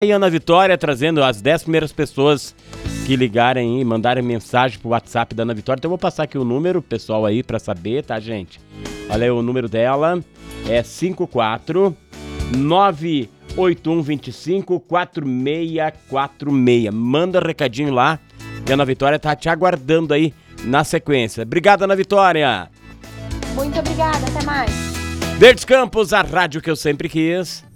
E Ana Vitória trazendo as 10 primeiras pessoas que ligarem e mandarem mensagem pro WhatsApp da Ana Vitória. Então eu vou passar aqui o número, pessoal, aí pra saber, tá, gente? Olha aí, o número dela é 54981254646. Manda recadinho lá e a Ana Vitória tá te aguardando aí na sequência. Obrigado, Ana Vitória. Muito obrigada, até mais. Verdes Campos, a rádio que eu sempre quis.